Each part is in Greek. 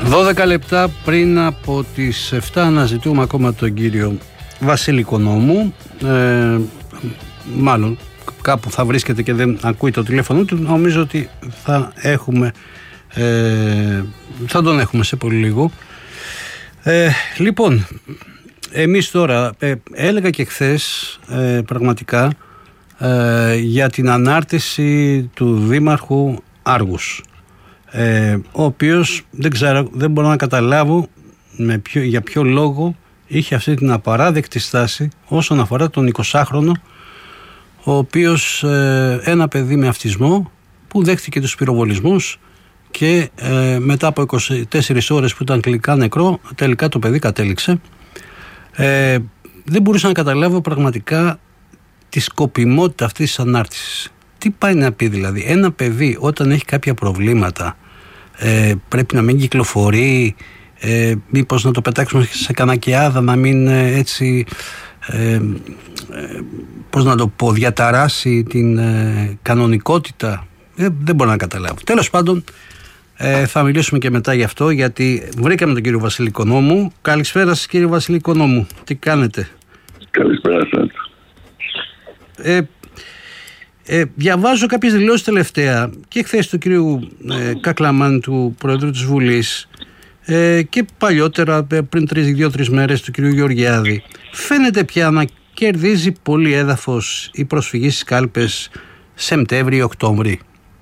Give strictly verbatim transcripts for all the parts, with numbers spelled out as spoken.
δώδεκα λεπτά πριν από τις εφτά αναζητούμε ακόμα τον κύριο Βασίλη Οικονόμου. Ε, μάλλον κάπου θα βρίσκεται και δεν ακούει το τηλέφωνο του. Νομίζω ότι θα έχουμε ε, θα τον έχουμε σε πολύ λίγο. Ε, λοιπόν, εμείς τώρα ε, έλεγα και χθες ε, πραγματικά ε, για την ανάρτηση του Δήμαρχου Άργους, ε, ο οποίος δεν ξέρω, δεν μπορώ να καταλάβω με ποιο, για ποιο λόγο είχε αυτή την απαράδεκτη στάση όσον αφορά τον εικοσάχρονο, ο οποίος ε, ένα παιδί με αυτισμό που δέχτηκε τους πυροβολισμούς και ε, μετά από είκοσι τέσσερις ώρες που ήταν κλινικά νεκρό, τελικά το παιδί κατέληξε. Ε, δεν μπορούσα να καταλάβω πραγματικά τη σκοπιμότητα αυτής της ανάρτησης. Τι πάει να πει δηλαδή? Ένα παιδί όταν έχει κάποια προβλήματα ε, πρέπει να μην κυκλοφορεί, ε, μήπως να το πετάξουμε σε κανακιάδα, να μην ε, έτσι ε, ε, πώς να το πω, διαταράσει την ε, κανονικότητα. ε, δεν μπορώ να καταλάβω. Τέλος πάντων, ε, θα μιλήσουμε και μετά γι' αυτό, γιατί βρήκαμε τον κύριο Βασίλη Οικονόμου. Καλησπέρα σας κύριε Βασίλη Οικονόμου, τι κάνετε? Καλησπέρα σας. ε, Ε, διαβάζω κάποιες δηλώσεις τελευταία και χθες του κύριου ε, Κακλαμάνη, του Προεδρού της Βουλής, ε, και παλιότερα πριν τρεις, δύο-τρεις μέρες του κύριου Γεωργιάδη. Φαίνεται πια να κερδίζει πολύ έδαφος η προσφυγή στις κάλπες Σεπτέμβρη-Οκτώβρη.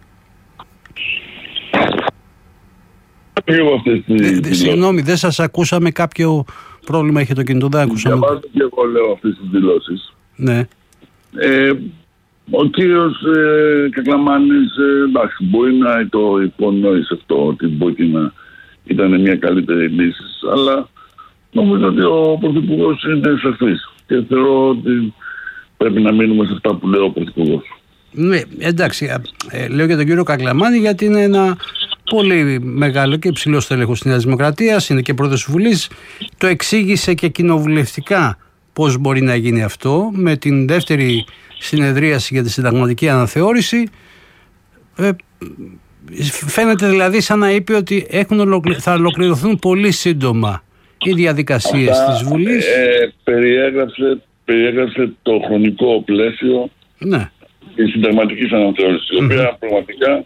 Ε, συγγνώμη, δεν σας ακούσαμε, κάποιο πρόβλημα είχε το κινητό, δεν ακούσαμε. Διαβάζω και εγώ λέω αυτές τις δηλώσεις. Ναι. Ε, Ο κύριος ε, Κακλαμάνης, ε, εντάξει, μπορεί να το υπονόησε αυτό, ότι μπορεί να ήταν μια καλύτερη λύση, αλλά νομίζω ότι ο Πρωθυπουργός είναι σαφής και θεωρώ ότι πρέπει να μείνουμε σε αυτά που λέει ο Πρωθυπουργός. Ναι, εντάξει, ε, λέω για τον κύριο Κακλαμάνη γιατί είναι ένα πολύ μεγάλο και υψηλό στέλεχος της Νέας Δημοκρατίας, είναι και πρόεδρος της Βουλής, το εξήγησε και κοινοβουλευτικά πώς μπορεί να γίνει αυτό με την δεύτερη συνεδρίαση για τη συνταγματική αναθεώρηση. Ε, φαίνεται δηλαδή σαν να είπε ότι έχουν ολοκλη... θα ολοκληρωθούν πολύ σύντομα οι διαδικασίες Αυτά, της Βουλής. Ε, περιέγραψε, περιέγραψε το χρονικό πλαίσιο, ναι, της συνταγματικής αναθεώρησης, η οποία mm-hmm. πραγματικά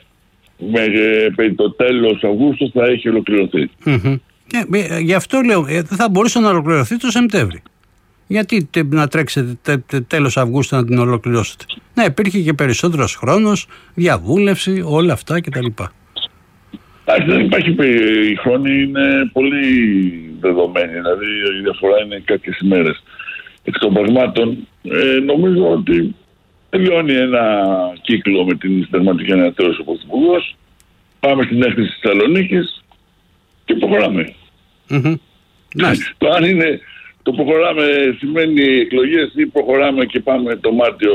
με, περί το τέλος Αυγούστου θα έχει ολοκληρωθεί. Mm-hmm. Ε, γι' αυτό λέω, ε, θα μπορούσε να ολοκληρωθεί το Σεπτέμβρη. Γιατί να τρέξετε τε, τε, τέλος Αυγούστου να την ολοκληρώσετε? Ναι, υπήρχε και περισσότερος χρόνος, διαβούλευση, όλα αυτά κτλ. Εντάξει, δεν υπάρχει. Η χρόνη είναι πολύ δεδομένη. Δηλαδή η διαφορά είναι κάποιες ημέρες. Εκ των πραγμάτων, ε, νομίζω ότι τελειώνει ένα κύκλο με την συνταγματική αναθεώρηση ο Πρωθυπουργός. Πάμε στην έκθεση της Θεσσαλονίκης και προχωράμε. Mm-hmm. Το αν είναι το προχωράμε σημαίνει εκλογές ή προχωράμε και πάμε το Μάρτιο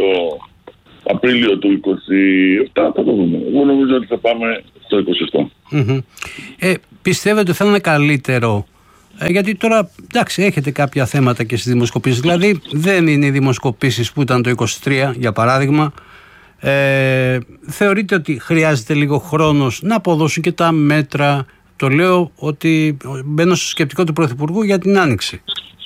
Απρίλιο του είκοσι επτά, θα το δούμε. Εγώ νομίζω ότι θα πάμε στο είκοσι επτά. Mm-hmm. Ε, πιστεύετε ότι θα είναι καλύτερο? Ε, γιατί τώρα, εντάξει, έχετε κάποια θέματα και στις δημοσκοπήσεις. Δηλαδή, δεν είναι οι δημοσκοπήσεις που ήταν το είκοσι τρία, για παράδειγμα. Ε, θεωρείτε ότι χρειάζεται λίγο χρόνος να αποδώσουν και τα μέτρα? Το λέω ότι μπαίνω στο σκεπτικό του Πρωθυπουργού για την Άνοιξη.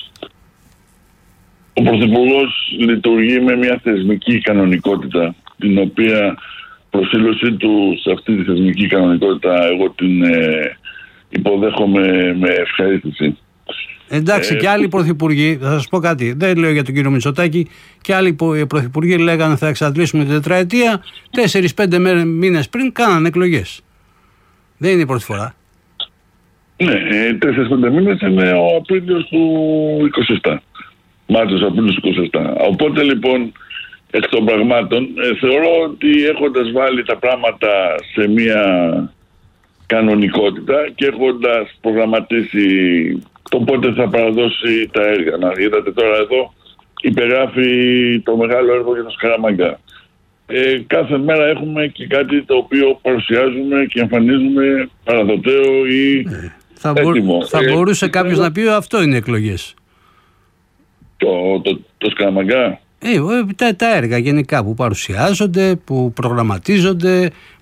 Ο Πρωθυπουργός λειτουργεί με μια θεσμική κανονικότητα, την οποία προσήλωσή του σε αυτή τη θεσμική κανονικότητα εγώ την ε, υποδέχομαι με ευχαρίστηση. Εντάξει, ε, και άλλοι πρωθυπουργοί, θα σας πω κάτι, δεν λέω για τον κύριο Μητσοτάκη, και άλλοι πρωθυπουργοί λέγανε θα εξαντλήσουμε την τετραετία, τέσσερις πέντε μήνες πριν κάνανε εκλογές. Δεν είναι η πρώτη φορά. Ναι, τέσσερις πέντε μήνες είναι ο Απρίλιος του είκοσι επτά. Μάρτιος Απρίλιος του είκοσι επτά. Οπότε λοιπόν, εκ των πραγμάτων, ε, θεωρώ ότι έχοντας βάλει τα πράγματα σε μια κανονικότητα και έχοντας προγραμματίσει το πότε θα παραδώσει τα έργα. Να είδατε τώρα εδώ, υπεγράφει το μεγάλο έργο για τον Σκαραμαγκά. Ε, κάθε μέρα έχουμε και κάτι το οποίο παρουσιάζουμε και εμφανίζουμε παραδοτέο ή ε, θα έτοιμο. Μπο, θα ε, μπορούσε ε, κάποιος ε, να πει αυτό είναι εκλογές. Το, το, το Σκαραμαγκά. Ε, τα, τα έργα γενικά που παρουσιάζονται, που προγραμματίζονται,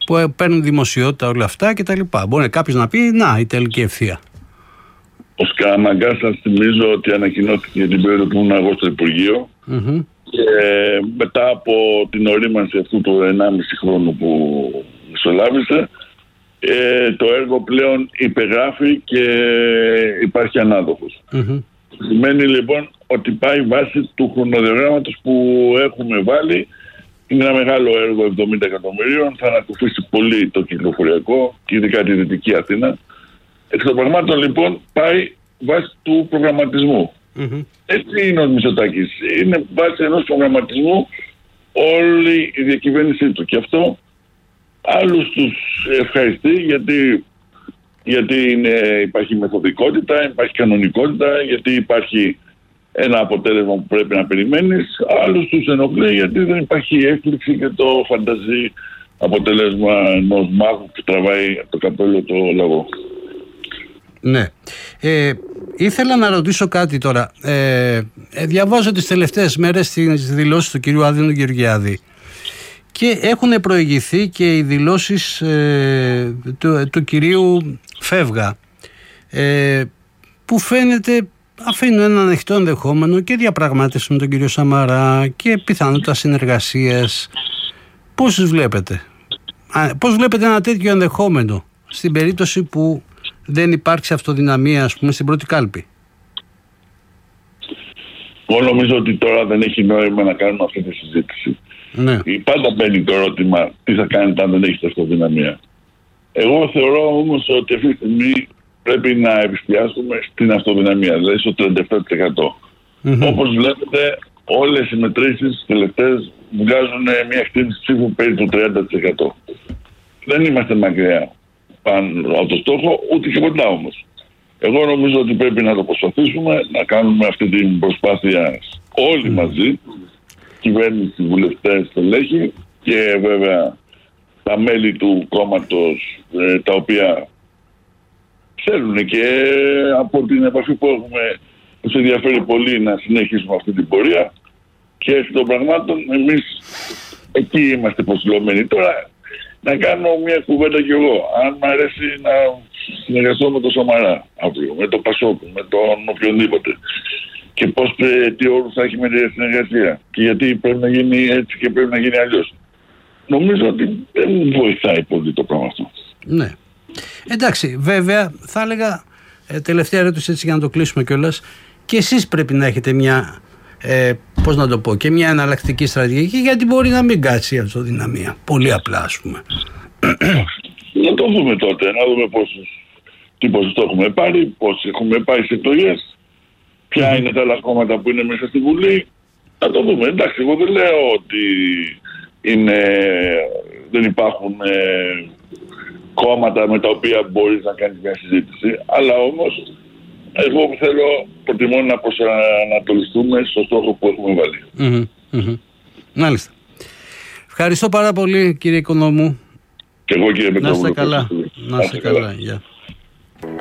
που παίρνουν δημοσιότητα όλα αυτά κτλ. Μπορεί κάποιος να πει να, η τελική ευθεία. Ο Σκαραμαγκάς, σας θυμίζω ότι ανακοινώθηκε την περίοδο που ήμουν εγώ στο Υπουργείο mm-hmm. και μετά από την ορίμανση αυτού του ενάμιση χρόνου που μεσολάβησε, ε, το έργο πλέον υπεγράφει και υπάρχει ανάδοχος. Mm-hmm. Σημαίνει λοιπόν ότι πάει βάσει του χρονοδιαγράμματος που έχουμε βάλει. Είναι ένα μεγάλο έργο εβδομήντα εκατομμυρίων, θα ανακουφίσει πολύ το κυκλοφοριακό και ειδικά τη Δυτική Αθήνα. Εξ των πραγμάτων λοιπόν πάει βάσει του προγραμματισμού. Mm-hmm. Έτσι είναι ο Μητσοτάκης. Είναι βάσει ενός προγραμματισμού όλη η διακυβέρνησή του. Και αυτό άλλους τους ευχαριστεί γιατί, γιατί είναι, υπάρχει μεθοδικότητα, υπάρχει κανονικότητα, γιατί υπάρχει ένα αποτέλεσμα που πρέπει να περιμένεις. Άλλους τους ενοχλεί γιατί δεν υπάρχει έκπληξη και το φανταζεί αποτέλεσμα ενός μάγου που τραβάει το καπέλο το λαό. Ναι. Ε, ήθελα να ρωτήσω κάτι τώρα. Ε, ε, διαβάζω τις τελευταίες μέρες τις δηλώσεις του κυρίου Άδωνη Γεωργιάδη και έχουν προηγηθεί και οι δηλώσεις ε, του, του κυρίου Φεύγα ε, που φαίνεται αφήνουν ένα ανοιχτό ενδεχόμενο και διαπραγμάτευση με τον κύριο Σαμαρά και πιθανότητα συνεργασίας. Πώς τους βλέπετε? Πώς βλέπετε ένα τέτοιο ενδεχόμενο στην περίπτωση που δεν υπάρξει αυτοδυναμία, ας πούμε, στην πρώτη κάλπη? Εγώ νομίζω ότι τώρα δεν έχει νόημα να κάνουμε αυτή τη συζήτηση. Ναι. Πάντα μπαίνει το ερώτημα τι θα κάνετε αν δεν έχετε αυτοδυναμία. Εγώ θεωρώ όμως ότι αυτή τη στιγμή πρέπει να επιστιάσουμε στην αυτοδυναμία, δηλαδή στο τριάντα επτά τοις εκατό. Mm-hmm. Όπως βλέπετε, όλες οι μετρήσεις τελευταίες βγάζουν μια εκτίμηση ψήφου περί το τριάντα τοις εκατό. Δεν είμαστε μακριά πάνω από το στόχο, ούτε και κοντά όμως. Εγώ νομίζω ότι πρέπει να το προσπαθήσουμε, να κάνουμε αυτή την προσπάθεια όλοι mm. μαζί, κυβέρνηση, βουλευτές, στελέχη και βέβαια τα μέλη του κόμματος, ε, τα οποία θέλουν και από την επαφή που έχουμε τους ενδιαφέρει πολύ να συνεχίσουμε αυτή την πορεία και εκ των πραγμάτων εμείς εκεί είμαστε προσιλωμένοι. Τώρα να κάνω μια κουβέντα κι εγώ. Αν μ' αρέσει να συνεργαστώ με τον Σαμαρά αύριο, με τον Πασόκ, με τον οποιονδήποτε και πώς, τι όρους θα έχει με τη συνεργασία και γιατί πρέπει να γίνει έτσι και πρέπει να γίνει αλλιώς. Νομίζω ότι δεν μου βοηθάει πολύ το πράγμα αυτό. Ναι. Εντάξει, βέβαια θα έλεγα ε, τελευταία ερώτηση έτσι για να το κλείσουμε κιόλας, και εσείς πρέπει να έχετε μια ε, πώς να το πω, και μια εναλλακτική στρατηγική, γιατί μπορεί να μην κάτσει η αυτοδυναμία. Πολύ απλά, ας πούμε. Να το δούμε τότε, να δούμε πόσους, τι ποσοστό έχουμε πάρει, πώς έχουμε πάει σε εκλογές, ποια mm-hmm. είναι τα άλλα κόμματα που είναι μέσα στη Βουλή. Να το δούμε. Εντάξει, εγώ δεν λέω ότι είναι, δεν υπάρχουν ε, κόμματα με τα οποία μπορείς να κάνεις μια συζήτηση, αλλά όμως εγώ που θέλω, προτιμώ να προσανατολιστούμε στο στόχο που έχουμε βάλει. Mm-hmm. Mm-hmm. Μάλιστα. Ευχαριστώ πάρα πολύ, κύριε Οικονόμου. Και εγώ, κύριε Πετρόπουλο. Να είστε καλά. Να είστε καλά. Γεια.